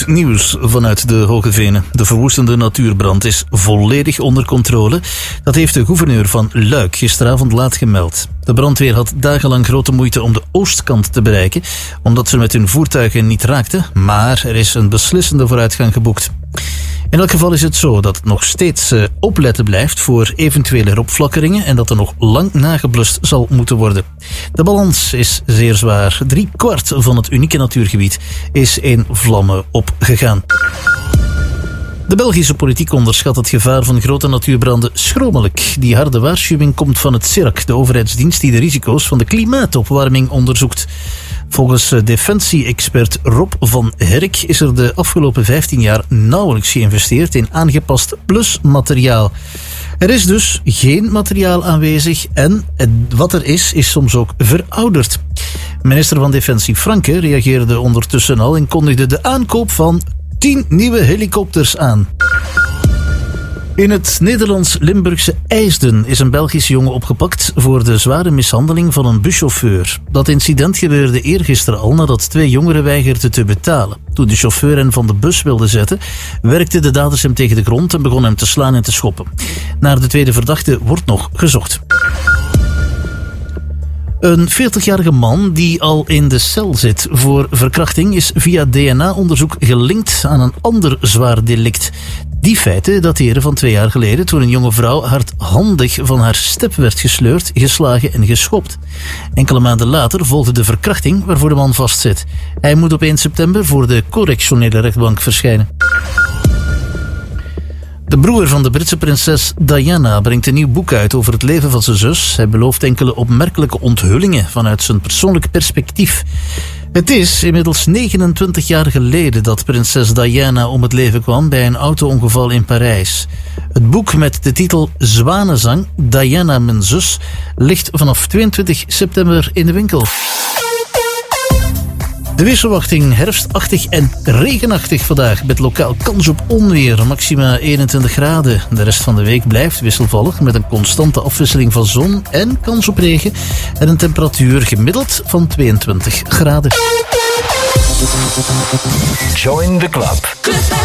Goed nieuws vanuit de Hoge Venen. De verwoestende natuurbrand is volledig onder controle. Dat heeft de gouverneur van Luik gisteravond laat gemeld. De brandweer had dagenlang grote moeite om de oostkant te bereiken, omdat ze met hun voertuigen niet raakten, maar er is een beslissende vooruitgang geboekt. In elk geval is het zo dat het nog steeds opletten blijft voor eventuele opflakkeringen en dat er nog lang nageblust zal moeten worden. De balans is zeer zwaar. 3/4 van het unieke natuurgebied is in vlammen opgegaan. De Belgische politiek onderschat het gevaar van grote natuurbranden schromelijk. Die harde waarschuwing komt van het CIRAC, de overheidsdienst die de risico's van de klimaatopwarming onderzoekt. Volgens defensie-expert Rob van Herk is er de afgelopen 15 jaar nauwelijks geïnvesteerd in aangepast plusmateriaal. Er is dus geen materiaal aanwezig en wat er is soms ook verouderd. Minister van Defensie Franke reageerde ondertussen al en kondigde de aankoop van 10 nieuwe helikopters aan. In het Nederlands-Limburgse IJsden is een Belgische jongen opgepakt voor de zware mishandeling van een buschauffeur. Dat incident gebeurde eergisteren al nadat 2 jongeren weigerden te betalen. Toen de chauffeur hen van de bus wilde zetten, werkten de daders hem tegen de grond en begonnen hem te slaan en te schoppen. Naar de tweede verdachte wordt nog gezocht. Een 40-jarige man die al in de cel zit voor verkrachting is via DNA-onderzoek gelinkt aan een ander zwaar delict. Die feiten dateren van 2 jaar geleden toen een jonge vrouw hardhandig van haar step werd gesleurd, geslagen en geschopt. Enkele maanden later volgde de verkrachting waarvoor de man vastzit. Hij moet op 1 september voor de correctionele rechtbank verschijnen. De broer van de Britse prinses Diana brengt een nieuw boek uit over het leven van zijn zus. Hij belooft enkele opmerkelijke onthullingen vanuit zijn persoonlijk perspectief. Het is inmiddels 29 jaar geleden dat prinses Diana om het leven kwam bij een auto-ongeval in Parijs. Het boek met de titel Zwanenzang, Diana mijn zus, ligt vanaf 22 september in de winkel. De weersverwachting herfstachtig en regenachtig vandaag, met lokaal kans op onweer, maxima 21 graden. De rest van de week blijft wisselvallig met een constante afwisseling van zon en kans op regen en een temperatuur gemiddeld van 22 graden. Join the club.